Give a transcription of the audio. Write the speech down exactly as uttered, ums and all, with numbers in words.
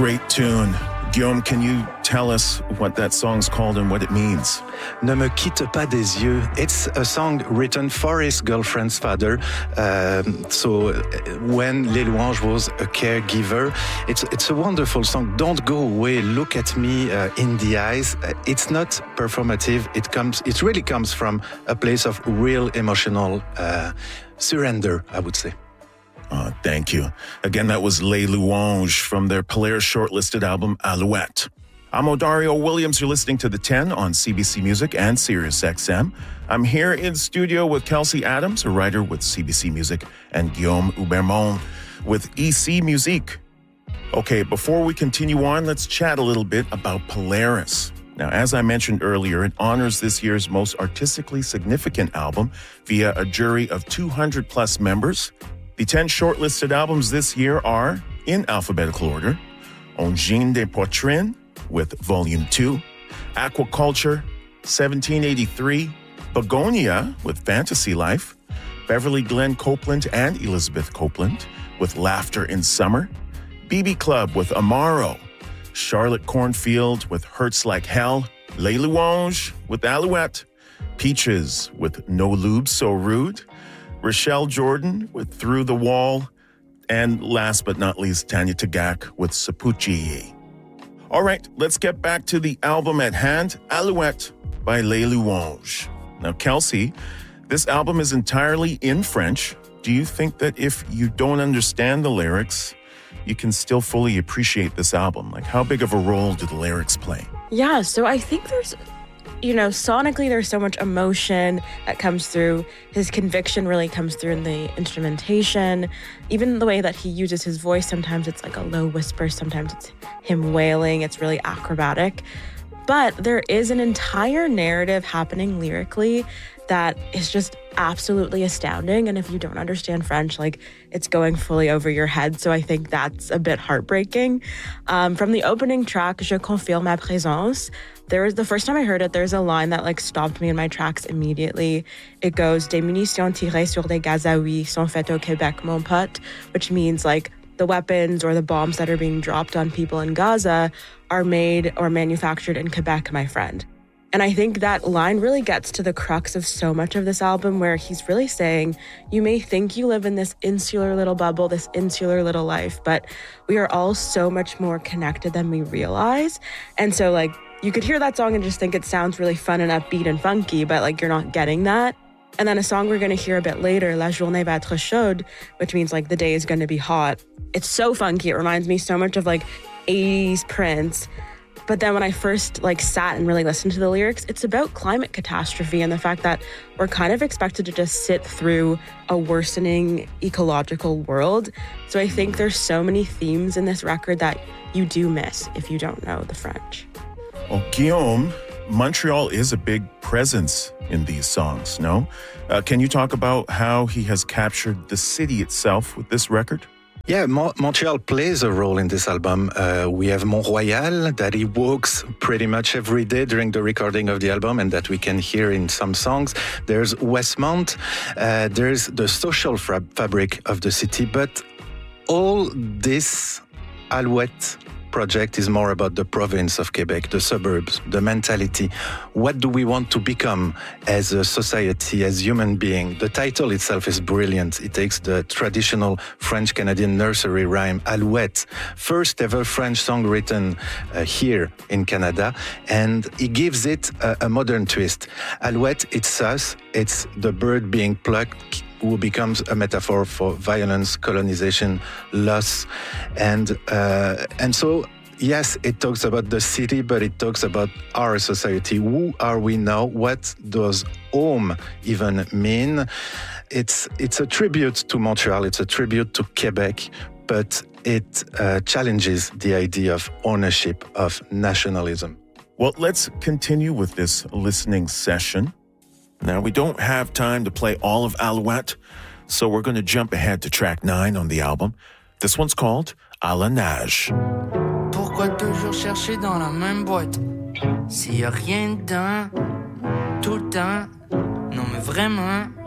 great tune. Guillaume, can you tell us what that song's called and what it means? Ne me quitte pas des yeux. It's a song written for his girlfriend's father. Um, so when Les Louanges was a caregiver, it's it's a wonderful song. Don't go away. Look at me uh, in the eyes. Uh, it's not performative. It comes. It really comes from a place of real emotional uh, surrender, I would say. Uh, thank you. Again, that was Les Louanges from their Polaris shortlisted album, Alouette. I'm Odario Williams. You're listening to The ten on C B C Music and Sirius X M. I'm here in studio with Kelsey Adams, a writer with C B C Music, and Guillaume Hubermont with E C Musique. Okay, before we continue on, let's chat a little bit about Polaris. Now, as I mentioned earlier, it honors this year's most artistically significant album via a jury of two hundred plus members. The ten shortlisted albums this year are, in alphabetical order, Ongine des Poitrines with Volume two, Aquaculture, seventeen eighty-three, Begonia with Fantasy Life, Beverly Glenn Copeland and Elizabeth Copeland with Laughter in Summer, B B Club with Amaro, Charlotte Cornfield with Hurts Like Hell, Les Louanges with Alouette, Peaches with No Lube So Rude, Rochelle Jordan with Through the Wall, and last but not least, Tanya Tagaq with Sapuchi. All right, let's get back to the album at hand, Alouette by Les Louanges. Now, Kelsey, this album is entirely in French. Do you think that if you don't understand the lyrics, you can still fully appreciate this album? Like, how big of a role do the lyrics play? Yeah, so I think there's... You know, sonically, there's so much emotion that comes through. His conviction really comes through in the instrumentation. Even the way that he uses his voice, sometimes it's like a low whisper, sometimes it's him wailing. It's really acrobatic. But there is an entire narrative happening lyrically that is just absolutely astounding. And if you don't understand French, like, it's going fully over your head. So I think that's a bit heartbreaking. Um, from the opening track, Je confirme ma présence, there was the first time I heard it, there's a line that like stopped me in my tracks immediately. It goes, Des munitions tirées sur des Gazaouis sont faites au Québec, mon pote, which means like the weapons or the bombs that are being dropped on people in Gaza are made or manufactured in Quebec, my friend. And I think that line really gets to the crux of so much of this album, where he's really saying, you may think you live in this insular little bubble, this insular little life, but we are all so much more connected than we realize. And so like, you could hear that song and just think it sounds really fun and upbeat and funky, but like you're not getting that. And then a song we're going to hear a bit later, La journée va être chaude, which means like the day is going to be hot. It's so funky. It reminds me so much of like eighties Prince. But then when I first like sat and really listened to the lyrics, it's about climate catastrophe and the fact that we're kind of expected to just sit through a worsening ecological world. So I think there's so many themes in this record that you do miss if you don't know the French. Well, Guillaume, Montreal is a big presence in these songs, no? Uh, can you talk about how he has captured the city itself with this record? Yeah, Mo- Montreal plays a role in this album. Uh, we have Mont-Royal that he walks pretty much every day during the recording of the album and that we can hear in some songs. There's Westmount. Uh, there's the social fra- fabric of the city. But all this Alouette project is more about the province of Quebec, the suburbs, the mentality. What do we want to become as a society, as human being? The title itself is brilliant. It takes the traditional French-Canadian nursery rhyme, Alouette, first ever French song written uh, here in Canada, and he gives it a, a modern twist. Alouette, it's us, it's the bird being plucked, who becomes a metaphor for violence, colonization, loss. And uh, and so, yes, it talks about the city, but it talks about our society. Who are we now? What does home even mean? It's, it's a tribute to Montreal. It's a tribute to Quebec, but it uh, challenges the idea of ownership, of nationalism. Well, let's continue with this listening session. Now, we don't have time to play all of Alouette, so we're going to jump ahead to track nine on the album. This one's called À la nage. Pourquoi toujours chercher dans la même boîte s'il y a rien dedans, tout le temps, non mais vraiment.